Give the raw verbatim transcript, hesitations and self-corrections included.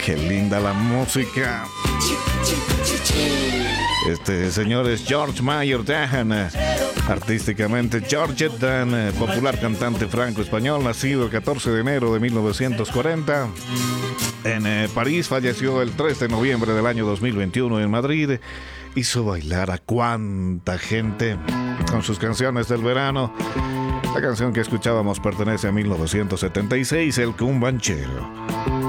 Qué linda la música. Este señor es George Mayer Dan, artísticamente George Dan, popular cantante franco-español, nacido el catorce de enero de mil novecientos cuarenta en eh, París, falleció el tres de noviembre del año dos mil veintiuno en Madrid. Hizo bailar a cuánta gente con sus canciones del verano. La canción que escuchábamos pertenece a mil novecientos setenta y seis, El Cumbanchero.